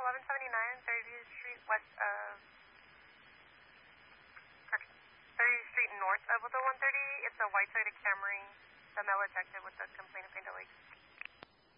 1179 30th Street west of, 30th Street north of the 130. It's a white Toyota Camry, the male ejected with the complaint of pain to legs.